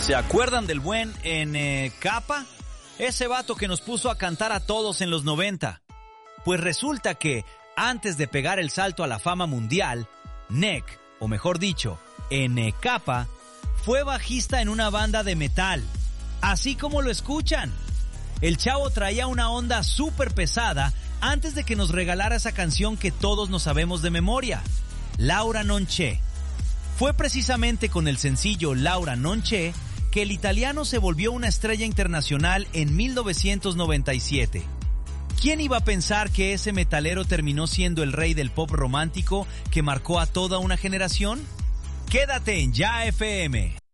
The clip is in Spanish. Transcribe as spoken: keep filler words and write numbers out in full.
¿Se acuerdan del buen N Capa? Ese vato que nos puso a cantar a todos en los noventa. Pues resulta que, antes de pegar el salto a la fama mundial, Nek, o mejor dicho, N Capa, fue bajista en una banda de metal. Así como lo escuchan. El chavo traía una onda súper pesada antes de que nos regalara esa canción que todos nos sabemos de memoria, Laura Non C'è. Fue precisamente con el sencillo Laura Non C'è que el italiano se volvió una estrella internacional en mil novecientos noventa y siete. ¿Quién iba a pensar que ese metalero terminó siendo el rey del pop romántico que marcó a toda una generación? Quédate en Ya F M.